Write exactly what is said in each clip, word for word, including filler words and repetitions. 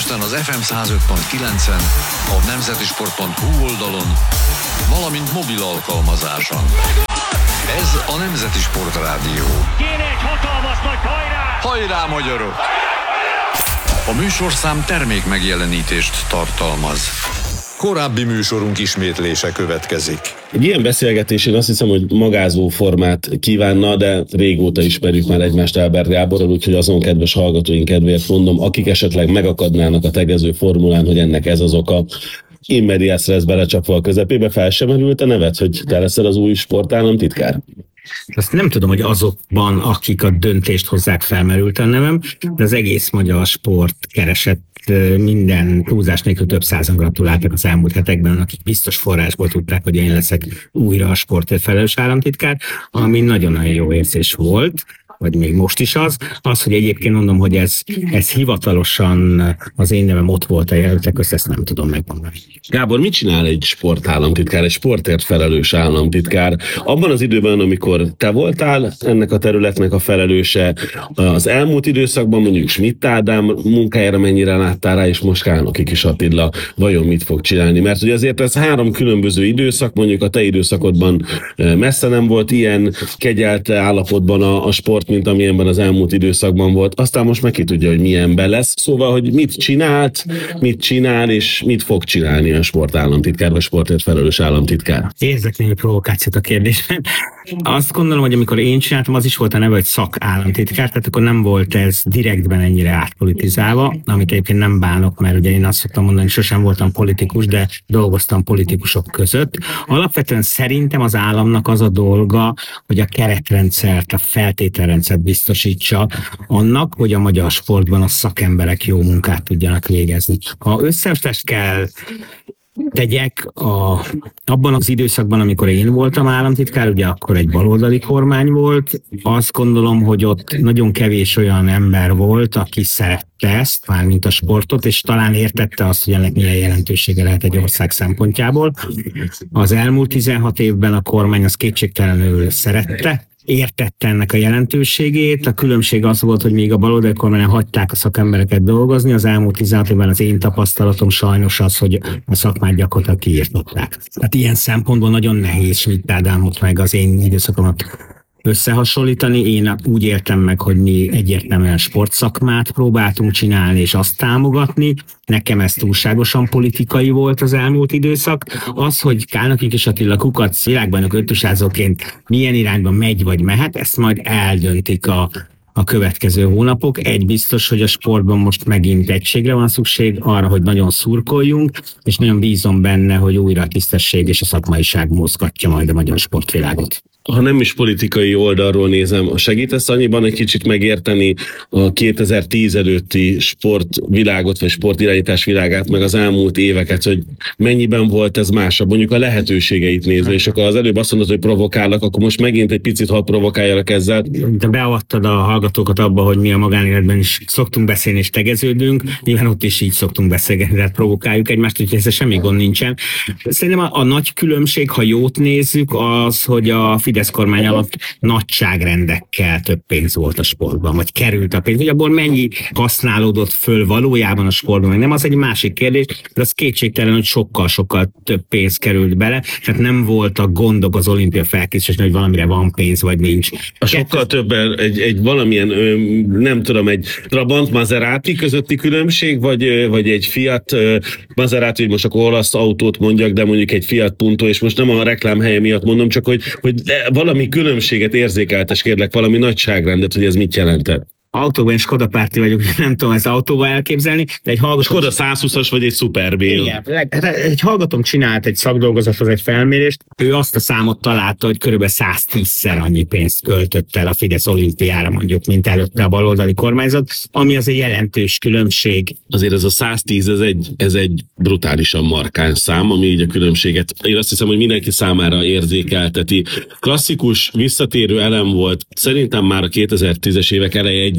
Budapesten az ef em száz öt pont kilencen, a nemzetisport pont hú oldalon, valamint mobil alkalmazáson. Ez a Nemzeti Sport Rádió. Kéne egy hatalmas nagy hajrá! Hajrá, magyarok! A műsorszám termék megjelenítést tartalmaz. Korábbi műsorunk ismétlése következik. Egy ilyen beszélgetés, én azt hiszem, hogy magázó formát kívánna, de régóta ismerjük már egymást Ábert Gáborral, úgyhogy azon kedves hallgatóink kedvéért mondom, akik esetleg megakadnának a tegező formulán, hogy ennek ez az oka, in medias res belecsapva a közepébe, fel sem merült a nevet, hogy te leszel az új sportállamtitkár? Azt nem tudom, hogy azokban, akik a döntést hozzák, felmerült a nevem, de az egész magyar sport keresett minden túlzás nélkül több százan gratuláltak az elmúlt hetekben, akik biztos forrásból tudták, hogy én leszek újra a sportért felelős államtitkár, ami nagyon-nagyon jó érzés volt, vagy még most is az, az, hogy egyébként mondom, hogy ez, ez hivatalosan az én nevem ott volt a jelöltek közt, ezt nem tudom megmondani. Gábor, mit csinál egy sportállamtitkár, egy sportért felelős államtitkár? Abban az időben, amikor te voltál ennek a területnek a felelőse, az elmúlt időszakban mondjuk Schmidt Ádám munkájára mennyire láttál rá, és most Kálnoki Kis Attila vajon mit fog csinálni? Mert ugye azért ez három különböző időszak, mondjuk a te időszakodban messze nem volt ilyen kegyelt állapotban a, a sport, mint amilyenben az elmúlt időszakban volt. Aztán most meg ki tudja, hogy milyenben lesz. Szóval, hogy mit csinált, mit csinál, és mit fog csinálni a sportállamtitkár, vagy sportért felelős államtitkár. Érzek némi provokációt a kérdésben. Azt gondolom, hogy amikor én csináltam, az is volt a neve, hogy szakállamtitkár, tehát akkor nem volt ez direktben ennyire átpolitizálva, amit egyébként nem bánok, mert ugye én azt szoktam mondani, hogy sosem voltam politikus, de dolgoztam politikusok között. Alapvetően szerintem az államnak az a dolga, hogy a keretrendszert, a feltételrendszert biztosítsa annak, hogy a magyar sportban a szakemberek jó munkát tudjanak végezni. Ha összeosztást kell tegyek a, abban az időszakban, amikor én voltam államtitkár, ugye akkor egy baloldali kormány volt, azt gondolom, hogy ott nagyon kevés olyan ember volt, aki szerette ezt, mármint a sportot, és talán értette azt, hogy ennek milyen jelentősége lehet egy ország szempontjából. Az elmúlt tizenhat évben a kormány az kétségtelenül szerette, értette ennek a jelentőségét. A különbség az volt, hogy még a baloldali kormányon hagyták a szakembereket dolgozni, az elmúlt tizenhat évben az én tapasztalatom sajnos az, hogy a szakmát gyakorlatilag kiírtották. Tehát ilyen szempontból nagyon nehéz Schmidt Ádámot meg az én időszakomat összehasonlítani. Én úgy éltem meg, hogy mi egyértelműen sportszakmát próbáltunk csinálni, és azt támogatni. Nekem ez túlságosan politikai volt az elmúlt időszak. Az, hogy Kálnoki Kis Attila Kukac világbajnok ötösázóként milyen irányba megy vagy mehet, ezt majd eldöntik a a következő hónapok. Egy biztos, hogy a sportban most megint egységre van szükség, arra, hogy nagyon szurkoljunk, és nagyon bízom benne, hogy újra a tisztesség és a szakmaiság mozgatja majd a magyar sportvilágot. Ha nem is politikai oldalról nézem, segítesz annyiban egy kicsit megérteni a kétezer-tíz előtti sportvilágot, vagy sportirányítás világát, meg az elmúlt éveket, hogy mennyiben volt ez másabb, mondjuk a lehetőségeit nézve, és akkor az előbb azt mondod, hogy provokálnak, akkor most megint egy picit hadd provokáljalak ezzel. Te beavattad a hallgatókat abba, hogy mi a magánéletben is szoktunk beszélni és tegeződünk, nyilván ott is így szoktunk beszélgetni, tehát provokáljuk egymást, úgyhogy ezzel semmi gond nincsen. Szerintem a, a nagy különbség, ha jót nézzük, az, hogy a Fidesz kormány alatt nagyságrendekkel több pénz volt a sportban, vagy került a pénz, hogy abból mennyi használódott föl valójában a sportban, vagy nem, az egy másik kérdés, de az kétségtelen, hogy sokkal-sokkal több pénz került bele, tehát nem voltak gondok az olimpia felkészítésben, hogy valamire van pénz, vagy nincs. A sokkal több egy, egy valamilyen, nem tudom, egy Trabant Maserati közötti különbség, vagy, vagy egy Fiat Maserati, hogy most akkor olasz autót mondjak, de mondjuk egy Fiat Punto, és most nem a reklám helye miatt mondom, csak hogy, hogy valami különbséget érzékeltes, kérlek, valami nagyságrendet, hogy ez mit jelentett. Autóban én Skoda párti vagyok, nem tudom ezt autóval elképzelni, de egy hallgató... Skoda százhúszas vagy egy Superb. Igen, egy hallgatóm csinált egy szakdolgozathoz egy felmérést, ő azt a számot találta, hogy körülbelül száztízszer annyi pénzt költött el a Fidesz olimpiára, mondjuk, mint előtte a baloldali kormányzat, ami az egy jelentős különbség. Azért ez a száztíz, ez egy, ez egy brutálisan markáns szám, ami így a különbséget, én azt hiszem, hogy mindenki számára érzékelteti. Klasszikus, visszatérő elem volt, szerintem már a kétezer-tízes évek eleje egy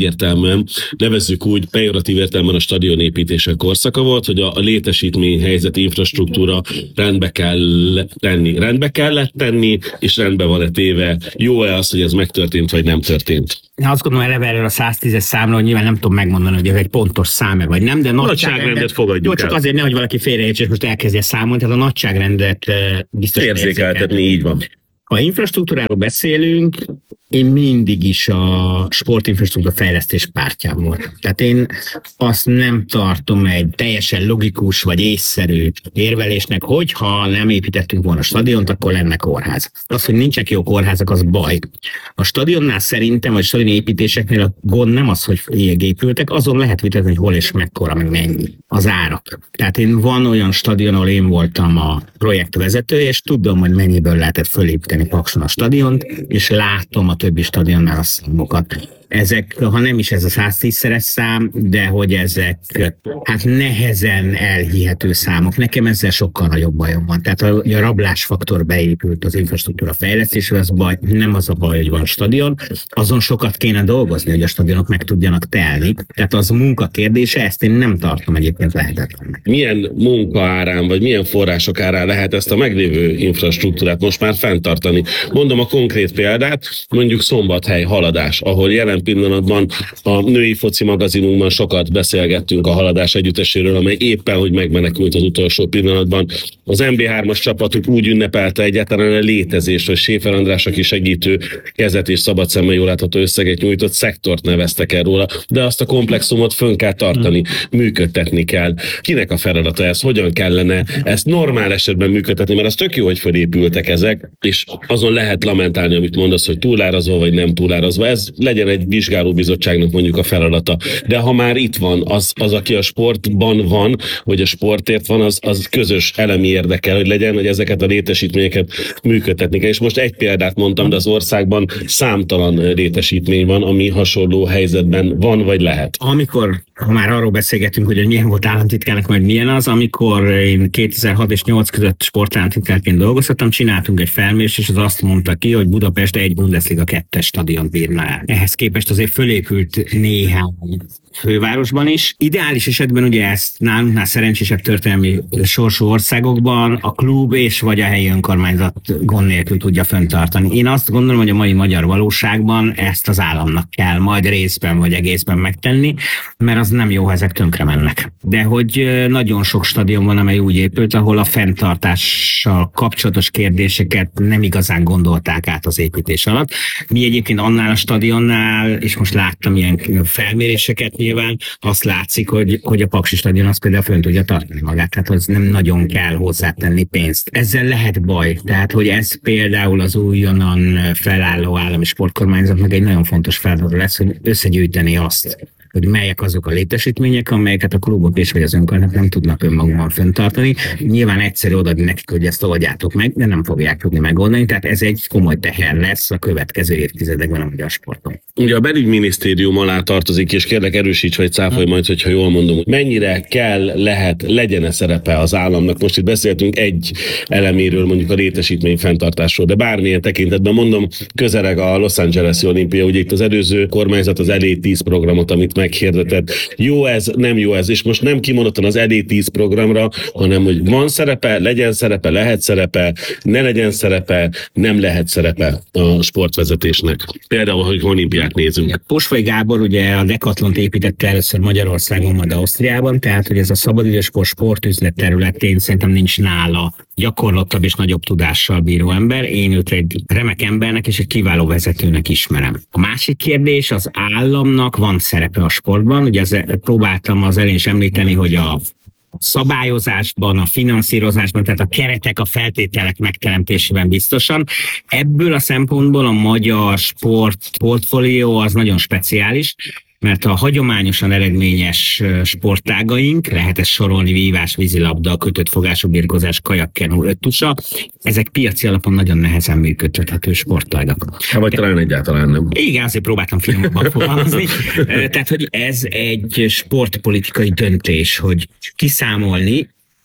egyértelműen, nevezzük úgy, pejoratív értelemben a stadionépítések korszaka volt, hogy a, a létesítmény helyzet, infrastruktúra rendbe kell tenni. Rendbe kellett tenni, és rendbe van-e téve. Jó-e az, hogy ez megtörtént, vagy nem történt? Én azt gondolom eleve erről a száztízes számra, hogy nyilván nem tudom megmondani, hogy ez egy pontos szám-e vagy nem, de nagyságrendet fogadjuk jó, el. csak azért nehogy valaki félreértse, és most elkezdje számolni, tehát a nagyságrendet biztos érzékeltetni, így van. Ha infrastruktúráról beszélünk, én mindig is a sportinfrastruktúra fejlesztés pártján volt. Tehát én azt nem tartom egy teljesen logikus vagy észszerű érvelésnek, hogyha nem építettünk volna stadiont, akkor lenne kórház. Az, hogy nincsenek jó kórházak, az baj. A stadionnál szerintem, vagy stadion építéseknél a gond nem az, hogy épültek, azon lehet vitatni, hogy hol és mekkora, meg mennyi az árak. Tehát én van olyan stadion, ahol én voltam a projektvezető, és tudom, hogy mennyiből lehetett fölépíteni Pakson a stadiont, és látom a többi stadionnál a számokat. Ezek, ha nem is ez a száztízszeres szám, de hogy ezek hát nehezen elhihető számok. Nekem ezzel sokkal nagyobb bajom van. Tehát a, a rablásfaktor beépült az infrastruktúra fejlesztésre, az baj, nem az a baj, hogy van stadion, azon sokat kéne dolgozni, hogy a stadionok meg tudjanak telni. Tehát az munka kérdése, ezt én nem tartom egyébként lehetetlennek. Milyen munka árán, vagy milyen források árán lehet ezt a meglévő infrastruktúrát most már fenntartani? Mondom a konkrét példát, mondjuk Szombathely Haladás, ahol jelen pillanatban a női foci magazinunkban sokat beszélgettünk a Haladás együtteséről, amely éppen, hogy megmenekült az utolsó pillanatban. Az em bé hármas csapatuk úgy ünnepelte egyáltalán a létezést, hogy Schäfer András, aki segítő kezet és szabad szemmel jól látható összeget nyújtott, szektort neveztek el róla, de azt a komplexumot fönn kell tartani, működtetni kell. Kinek a feladata ez? Hogyan kellene ezt normál esetben működtetni? Mert az tök jó, hogy felépültek ezek, és azon lehet lamentálni, amit mondasz, hogy túlárazva vagy nem túlárazva. Ez legyen egy vizsgálóbizottságnak mondjuk a feladata. De ha már itt van, az, az aki a sportban van, vagy a sportért van, az, az közös elemi érdekel, hogy legyen, hogy ezeket a létesítményeket működtetni kell. És most egy példát mondtam, de az országban számtalan létesítmény van, ami hasonló helyzetben van, vagy lehet. Amikor, ha már arról beszélgetünk, hogy milyen volt államtitkárnak, majd milyen az, amikor én kétezer-hat és nyolc között sportállamtitkárként dolgoztam, csináltunk egy felmérést, és az azt mondta ki, hogy Budapest egy Bundesliga kettes stadion bírna el. Ehhez képest azért fölépült néhány fővárosban is. Ideális esetben ugye ezt nálunknál szerencsésebb történelmi sorsú országokban a klub és vagy a helyi önkormányzat gond nélkül tudja fenntartani. Én azt gondolom, hogy a mai magyar valóságban ezt az államnak kell majd részben vagy egészben megtenni, mert az nem jó, ha ezek tönkre mennek. De hogy nagyon sok stadion van, amely úgy épült, ahol a fenntartással kapcsolatos kérdéseket nem igazán gondolták át az építés alatt. Mi egyébként annál a stadionnál, és most láttam ilyen felméréseket, nyilván azt látszik, hogy, hogy a Paksi stadion az például fönn tudja tartani magát, tehát az nem nagyon kell hozzátenni pénzt. Ezzel lehet baj, tehát hogy ez például az újonnan felálló állami sportkormányzatnak egy nagyon fontos feladat lesz, hogy összegyűjteni azt, hogy melyek azok a létesítmények, amelyeket a klubok és vagy az önkormányzatok nem tudnak önmagukban fenntartani. Nyilván egyszerű odaadni nekik, hogy ezt oldjátok meg, de nem fogják tudni megoldani, tehát ez egy komoly teher lesz a következő évtizedekben a magyar sporton. Ugye a belügyminisztérium alá tartozik, és kérlek erősíts, vagy cáfolj majd, hogyha jól mondom, hogy mennyire kell, lehet, legyen-e szerepe az államnak. Most itt beszéltünk egy eleméről, mondjuk a létesítmény fenntartásról, de bármilyen tekintetben mondom, közeleg a Los Angeles-i olimpia, ugye itt az előző kormányzat az el á tíz programot, amit meghirdetett. Jó ez, nem jó ez, és most nem kimondottan az el á tíz programra, hanem hogy van szerepe, legyen szerepe, lehet szerepe, ne legyen szerepe, nem lehet szerepe a sportvezetésnek. Például, hogy olimpiát nézünk. Posvai Gábor ugye a Decathlont építette először Magyarországon, majd Ausztriában, tehát hogy ez a szabadidősport sportüzlet területén szerintem nincs nála gyakorlottabb és nagyobb tudással bíró ember. Én őt egy remek embernek és egy kiváló vezetőnek ismerem. A másik kérdés, az államnak van szerepe a sportban. Ugye az, próbáltam az elején is említeni, hogy a szabályozásban, a finanszírozásban, tehát a keretek, a feltételek megteremtésében biztosan. Ebből a szempontból a magyar sport portfólió az nagyon speciális, mert a hagyományosan eredményes sportágaink, lehet ezt sorolni, vívás, vízilabda, kötött fogású birkózás, kajakkenu, öttusa, ezek piaci alapon nagyon nehezen működtethető sportágak. Hát vagy talán egyáltalán nem. Igen, azért próbáltam finomabban fogalmazni. Tehát, hogy ez egy sportpolitikai döntés, hogy kiszámolni,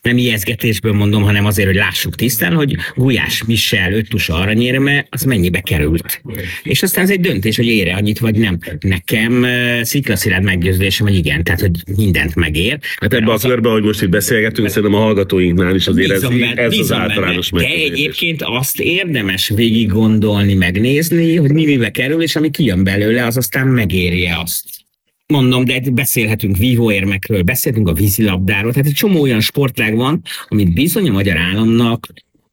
nem ijeszgetésből mondom, hanem azért, hogy lássuk tisztán, hogy Gulyás Michel öttusa aranyérme, az mennyibe került. És aztán ez egy döntés, hogy ér annyit, vagy nem. Nekem sziklaszilárd meggyőződésem, hogy igen, tehát, hogy mindent megér. Hát ebbe a körbe, hogy most itt beszélgetünk, szerintem a hallgatóinknál is azért ez, benne, ez az általános meggyőződés. De egyébként azt érdemes végig gondolni, megnézni, hogy mi mibe kerül, és ami kijön belőle, az aztán megérje azt. Mondom, de beszélhetünk vívóérmekről, beszélhetünk a vízilabdáról, tehát egy csomó olyan sportág van, amit bizony a magyar államnak,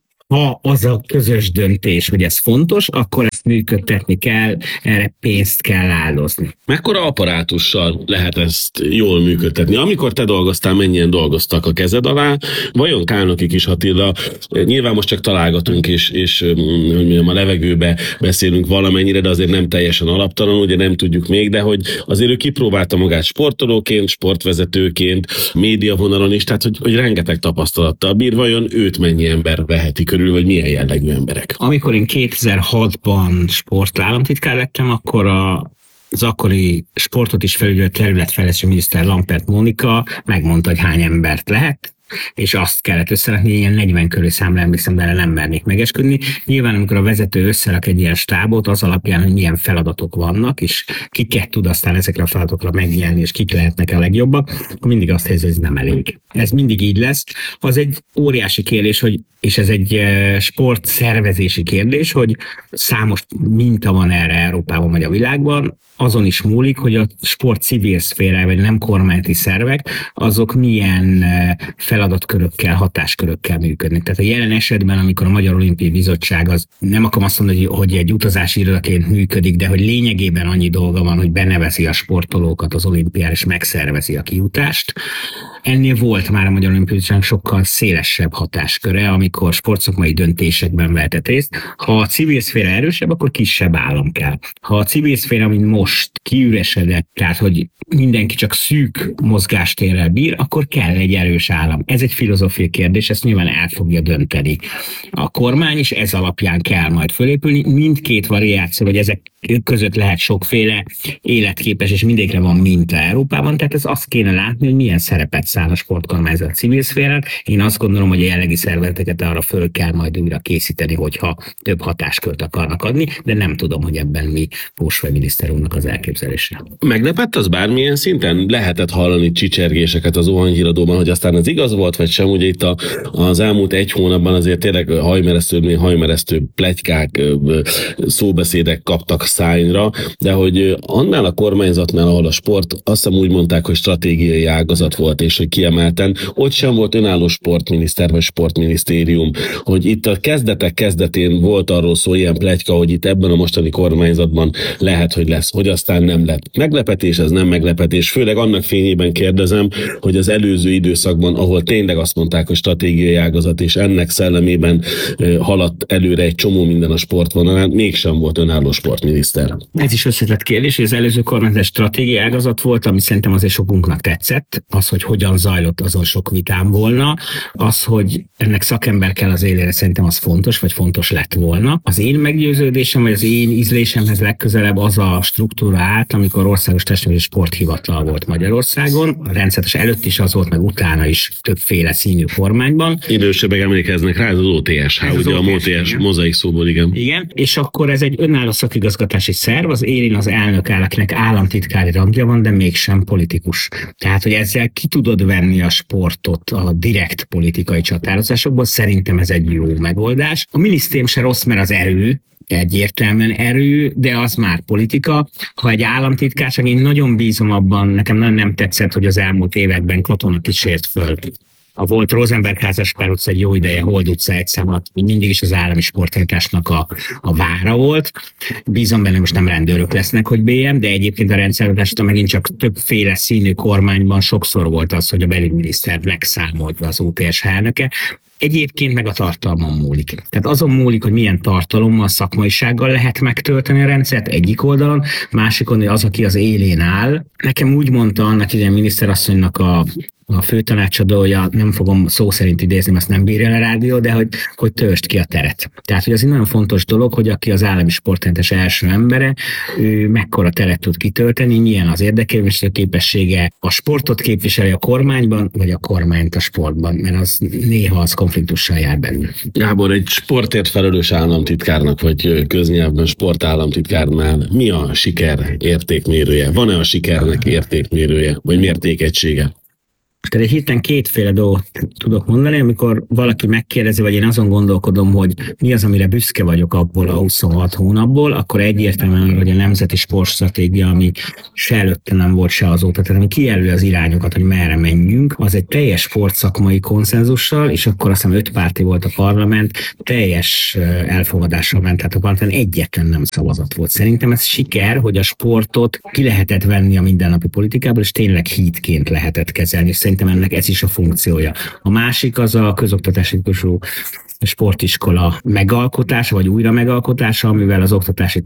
ha az a közös döntés, hogy ez fontos, akkor ezt működtetni kell, erre pénzt kell áldozni. Mekkora apparátussal lehet ezt jól működtetni? Amikor te dolgoztál, mennyien dolgoztak a kezed alá? Vajon Kálnoki Kis Attila, nyilván most csak találgatunk, és, és hogy mondjam, a levegőbe beszélünk valamennyire, de azért nem teljesen alaptalan, ugye nem tudjuk még, de hogy azért ő kipróbálta magát sportolóként, sportvezetőként, médiavonalon is, tehát hogy, hogy rengeteg tapasztalattal bír, vajon őt mennyi ember veheti körül, vagy milyen jellegű emberek? Amikor én kétezer-hatban sportállamtitkár lettem, akkor a az akkori sportot is felügyelő területfejlesztési miniszter Lampert Mónika megmondta, hogy hány embert lehet, és azt kellett összerakni, ilyen negyven körül számra emlékszem, de nem mernék megesküdni. Nyilván, amikor a vezető összerak egy ilyen stábot, az alapján, hogy milyen feladatok vannak, és kiket tud aztán ezekre a feladatokra megjelenni, és kik lehetnek a legjobbak, akkor mindig azt helyez, hogy ez nem elég. Ez mindig így lesz. Az egy óriási kérdés, hogy, és ez egy sportszervezési kérdés, hogy számos minta van erre Európában vagy a világban, azon is múlik, hogy a sport civil szféra, vagy nem kormányzati szervek, azok milyen feladatkörökkel, hatáskörökkel működnek. Tehát a jelen esetben, amikor a Magyar Olimpiai Bizottság, az nem akarom azt mondani, hogy egy utazási irodaként működik, de hogy lényegében annyi dolga van, hogy benevezi a sportolókat az olimpiára, és megszervezi a kijutást. Ennél volt már a Magyar Olimpiai Bizottság sokkal szélesebb hatásköre, amikor sportszakmai döntésekben vehetett részt. Ha a civil szféra erősebb, akkor kisebb állam kell. Ha a civil szféra, mint most kiüresedett, tehát hogy mindenki csak szűk mozgástérrel bír, akkor kell egy erős állam. Ez egy filozófiai kérdés, ezt nyilván el fogja dönteni a kormány, és ez alapján kell majd fölépülni. Mindkét variáció, vagy ezek között lehet sokféle életképes, és mindegyikre van minta Európában, tehát ez azt kéne látni, hogy milyen szerepet száll a sportkormányzat civil szférán. Én azt gondolom, hogy a jellegi szervezeteket arra föl kell majd újra készíteni, hogyha több hatáskört akarnak adni, de nem tudom, hogy ebben mi Pósvai miniszter úrnak az elképzelése. Meglepett az bármilyen szinten? Lehetett hallani csicsergéseket az óhajhíradóban, hogy aztán ez igaz volt, vagy sem? Ugye itt a, az elmúlt egy hónapban azért tényleg hajmeresztőbb, hajmeresztő pletykák, szóbeszédek kaptak szányra, de hogy annál a kormányzatnál, ahol a sport, azt hiszem úgy mondták, hogy stratégiai ágazat volt, és hogy kiemelten, ott sem volt önálló sportminiszter vagy sportminisztérium, hogy itt a kezdetek kezdetén volt arról szó, ilyen pletyka, hogy itt ebben a mostani kormányzatban lehet, hogy lesz, hogy aztán nem lett. Meglepetés, ez nem meglepetés, főleg annak fényében kérdezem, hogy az előző időszakban, ahol tényleg azt mondták, hogy stratégiai ágazat, és ennek szellemében haladt előre egy csomó minden a sportvonalán, mégsem volt önálló sportminiszter. Ez is összetett kérdés, hogy az előző kormányzat stratégiai ágazat volt, ami szerintem azért sokunknak tetszett. Az, hogy hogyan zajlott, azon sok vitám volna. Az, hogy ennek szakember kell az élére, szerintem az fontos, vagy fontos lett volna. Az én meggyőződésem, vagy az én ízlésemhez legközelebb az a struktúra állt, amikor országos testnevelési sporthivatal volt Magyarországon. A rendszeres előtt is az volt, meg utána is többféle színű kormányban. Idősebbek emlékeznek rá, ez az o té es há, ugye a o té es mozaik szóból, igen. Igen, és akkor ez egy önálló szakigazgatási szerv, az élén az elnök áll, akinek államtitkári rangja van, de mégsem politikus. Tehát, hogy ezzel ki tudod venni a sportot a direkt politikai csatározásokból, szerintem ez egy jó megoldás. A minisztérium se rossz, mert az erő, egyértelműen erő, de az már politika. Ha egy államtitkárság, én nagyon bízom abban, nekem nagyon nem tetszett, hogy az elmúlt években Katona kísért föl. A volt Rosenberg házas pár utca egy jó ideje, Hold utca egy szám alatt, mindig is az állami sportolásnak a, a vára volt. Bízom benne, most nem rendőrök lesznek, hogy bé em, de egyébként a rendszerváltásra megint csak többféle színű kormányban sokszor volt az, hogy a belügyminiszter megszámolt az o té es há elnöke. Egyébként meg a tartalmon múlik. Tehát azon múlik, hogy milyen tartalommal, szakmaisággal lehet megtölteni a rendszert egyik oldalon, másik oldalon az, aki az élén áll. Nekem úgy mondta annak idején miniszterasszonynak a a főtanácsadója, nem fogom szó szerint idézni, azt nem bírja a rádió, de hogy, hogy törst ki a teret. Tehát, hogy az egy nagyon fontos dolog, hogy aki az állami sportrendezés első embere, ő mekkora teret tud kitölteni, milyen az érdekképviselő képessége, a sportot képviseli a kormányban, vagy a kormányt a sportban, mert az néha az konfliktussal jár belül. Gábor, egy sportért felelős államtitkárnak, vagy köznyelvben sportállamtitkárnál mi a siker értékmérője? Van-e a sikernek értékmérője, vagy mértékegysége? Tehát egy hirtelen kétféle dolgot tudok mondani, amikor valaki megkérdezi, vagy én azon gondolkodom, hogy mi az, amire büszke vagyok abból a huszonhat hónapból, akkor egyértelműen, hogy a nemzeti sportstratégia, ami se előtte nem volt, se azóta, tehát ami kijelöli az irányokat, hogy merre menjünk, az egy teljes sportszakmai konszenzussal, és akkor azt hiszem öt párti volt a parlament, teljes elfogadással ment, tehát a parlament egyetlen nem szavazat volt. Szerintem ez siker, hogy a sportot ki lehetett venni a mindennapi politikából, és tényleg hídként lehetett kezelni, szerintem ennek ez is a funkciója. A másik az a közoktatási típusú sportiskola megalkotása, vagy újra megalkotása, amivel az oktatási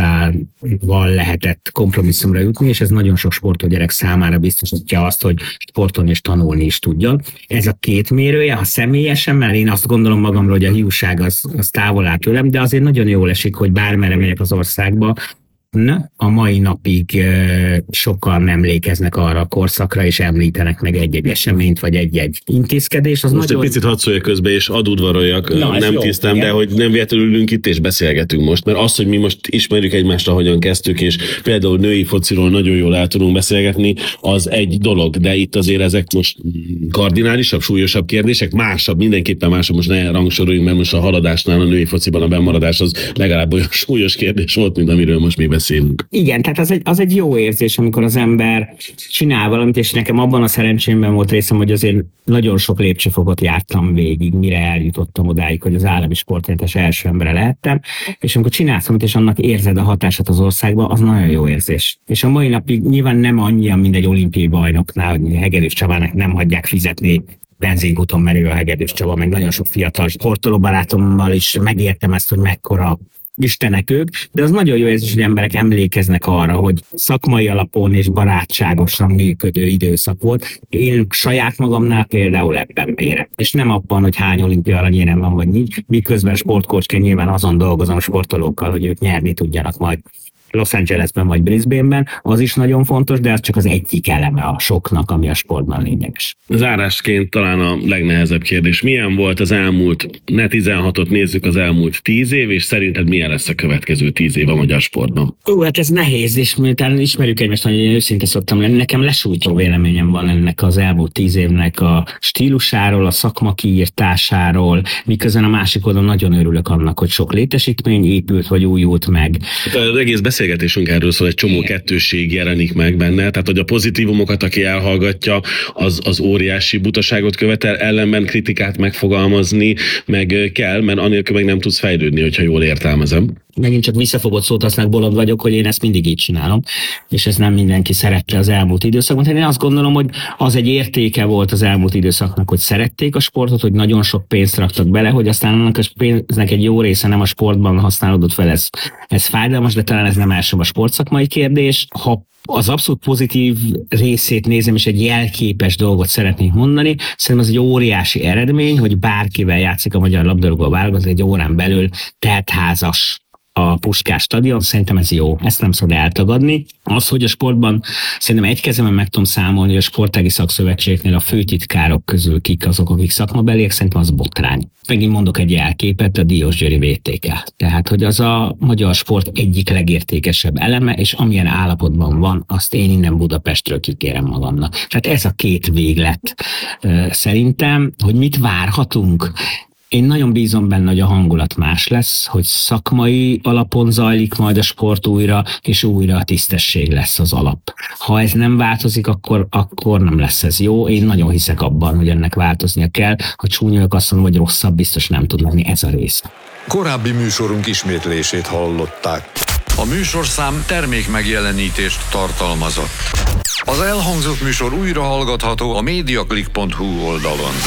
tárcával lehetett kompromisszumra jutni, és ez nagyon sok sportoló gyerek számára biztosítja azt, hogy sportolni és tanulni is tudjon. Ez a két mérője, ha személyesen, mert én azt gondolom magamról, hogy a hiúság az, az távol áll tőlem, de azért nagyon jól esik, hogy bármerre megyek az országba, Na, a mai napig uh, sokan emlékeznek arra a korszakra, és említenek meg egy-egy eseményt, vagy egy-egy intézkedés. Az Most nagyon... egy picit hadd szóljak közbe, és adudvaroljak, Na, nem jó, tisztem, igen. de hogy nem véletlenül ülünk itt, és beszélgetünk most. Mert az, hogy mi most ismerjük egymást, ahogyan kezdtük, és például női fociról nagyon jól el tudunk beszélgetni, az egy dolog, de itt azért ezek most kardinálisabb, súlyosabb kérdések, másabb, mindenképpen másabb, most ne rangsoroljunk, mert most a haladásnál a női fociban a bennmaradás az legalább olyan súlyos kérdés volt, mint amiről most mi beszélünk. Igen, tehát az egy, az egy jó érzés, amikor az ember csinál valamit, és nekem abban a szerencsémben volt részem, hogy azért nagyon sok lépcsőfokot jártam végig, mire eljutottam odáig, hogy az állami sportrendezés első embere lehettem, és amikor csinálsz valamit, és annak érzed a hatását az országban, az nagyon jó érzés. És a mai napig nyilván nem annyian, mint egy olimpiai bajnoknál, hogy Hegedűs Csabának nem hagyják fizetni benzinkúton merül a Hegedűs Csaba, meg nagyon sok fiatal sportoló barátommal is megértem ezt, hogy mekkora istenek ők, de az nagyon jó érzés, hogy emberek emlékeznek arra, hogy szakmai alapon és barátságosan működő időszak volt. Én saját magamnál például ebben mérem. És nem abban, hogy hány olimpia aranyérem van, vagy nincs, miközben sportkócsként nyilván azon dolgozom sportolókkal, hogy ők nyerni tudjanak majd Los Angelesben vagy Brisbaneben, az is nagyon fontos, de az csak az egyik eleme a soknak, ami a sportban lényeges. Zárásként talán a legnehezebb kérdés. Milyen volt az elmúlt, ne tizenhatot nézzük, az elmúlt tíz év, és szerinted milyen lesz a következő tíz év a magyar sportban? Ó, hát ez nehéz, és miután ismerjük egymást, hogy én őszinte szoktam lenni, nekem lesújtó véleményem van ennek az elmúlt tíz évnek a stílusáról, a szakma kiírtásáról, miközben a másik oldalon nagyon örülök annak, hogy sok létesítmény épült, vagy újult meg. Az egész beszélgetésünk erről szól, egy csomó kettősség jelenik meg benne, tehát hogy a pozitívumokat, aki elhallgatja, az, az óriási butaságot követel, ellenben kritikát megfogalmazni, meg kell, mert anélkül meg nem tudsz fejlődni, hogyha jól értelmezem. Megint csak visszafogott szót használok, bolond vagyok, hogy én ezt mindig így csinálom, és ez nem mindenki szerette az elmúlt időszakban. Tehát én azt gondolom, hogy az egy értéke volt az elmúlt időszaknak, hogy szerették a sportot, hogy nagyon sok pénzt raktak bele, hogy aztán annak a pénznek egy jó része nem a sportban használódott fel, ez, ez fájdalmas, de talán ez nem első a sportszakmai kérdés. Ha az abszolút pozitív részét nézem, és egy jelképes dolgot szeretnék mondani, szerintem ez egy óriási eredmény, hogy bárkivel játszik a magyar labdarúgó válogatott, egy órán belül teltházas a Puskás stadion, szerintem ez jó, ezt nem szabad eltagadni. Az, hogy a sportban szerintem egy kezemben meg tudom számolni, hogy a sportági szakszövetségeknél a főtitkárok közül kik azok, akik szakmabeliek, szerintem az botrány. Megint mondok egy jelképet, a Diósgyőri vé té ká. Tehát, hogy az a magyar sport egyik legértékesebb eleme, és amilyen állapotban van, azt én innen Budapestről kikérem magamnak. Tehát ez a két véglet szerintem, hogy mit várhatunk. Én nagyon bízom benne, hogy a hangulat más lesz, hogy szakmai alapon zajlik majd a sport újra, és újra a tisztesség lesz az alap. Ha ez nem változik, akkor, akkor nem lesz ez jó. Én nagyon hiszek abban, hogy ennek változnia kell. Ha csúnyolok azt mondom, hogy rosszabb, biztos nem tud lenni ez a rész. Korábbi műsorunk ismétlését hallották. A műsorszám termék megjelenítést tartalmazott. Az elhangzott műsor újra hallgatható a mediaclick pont hu oldalon.